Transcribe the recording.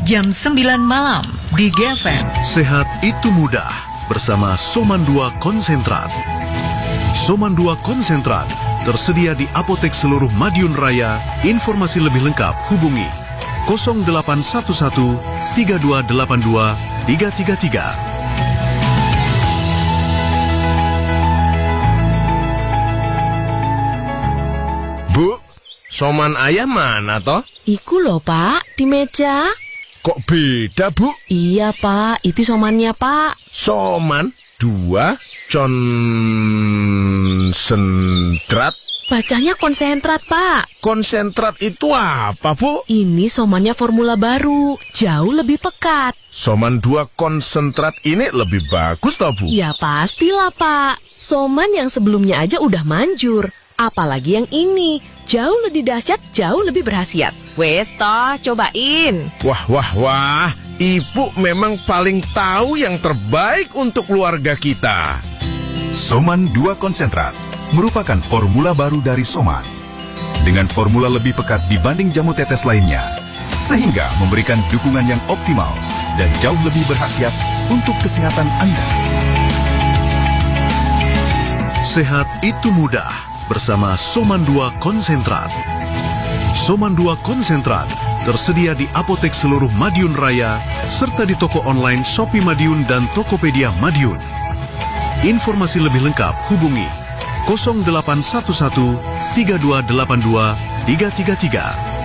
jam 9 malam di GFM. Sehat itu mudah bersama Soman 2 Konsentrat. Soman 2 Konsentrat tersedia di apotek seluruh Madiun Raya. Informasi lebih lengkap hubungi 0811 3282 333. Bu, soman ayam mana toh? Iku loh Pak, di meja. Kok beda Bu? Iya Pak, itu somannya Pak. Soman 2 konsentrat. Bacanya konsentrat Pak. Konsentrat itu apa Bu? Ini somannya formula baru, jauh lebih pekat. Soman 2 konsentrat ini lebih bagus toh Bu? Ya pastilah Pak, soman yang sebelumnya aja udah manjur. Apalagi yang ini, jauh lebih dahsyat, jauh lebih berkhasiat. Wes toh, cobain. Wah, Ibu memang paling tahu yang terbaik untuk keluarga kita. Soman 2 Konsentrat merupakan formula baru dari Soman. Dengan formula lebih pekat dibanding jamu tetes lainnya, sehingga memberikan dukungan yang optimal dan jauh lebih berkhasiat untuk kesehatan Anda. Sehat itu mudah bersama Soman 2 Konsentrat. Soman 2 Konsentrat tersedia di apotek seluruh Madiun Raya serta di toko online Shopee Madiun dan Tokopedia Madiun. Informasi lebih lengkap hubungi 0811 3282 333.